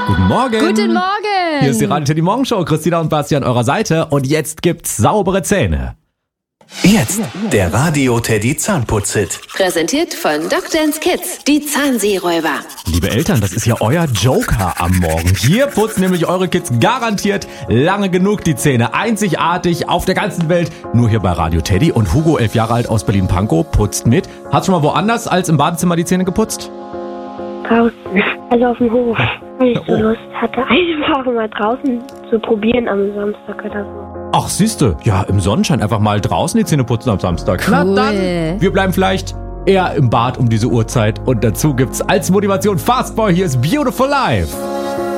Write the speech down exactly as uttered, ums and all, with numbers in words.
Guten Morgen. Guten Morgen. Hier ist die Radio Teddy Morgenshow. Christina und Basti an eurer Seite. Und jetzt gibt's saubere Zähne. Jetzt der Radio Teddy Zahnputz-Hit. Präsentiert von Doktor's Kids, die Zahnseeräuber. Liebe Eltern, das ist ja euer Joker am Morgen. Hier putzen nämlich eure Kids garantiert lange genug die Zähne. Einzigartig auf der ganzen Welt. Nur hier bei Radio Teddy. Und Hugo, elf Jahre alt aus Berlin-Pankow, putzt mit. Hat schon mal woanders als im Badezimmer die Zähne geputzt? Draußen, also auf dem Hof. Weil ich so Oh. Lust hatte, einfach mal draußen zu probieren am Samstag oder so. Ach, siehste, ja, im Sonnenschein einfach mal draußen die Zähne putzen am Samstag. Na Cool. dann, wir bleiben vielleicht eher im Bad um diese Uhrzeit. Und dazu gibt's als Motivation Fastboy. Hier ist Beautiful Life.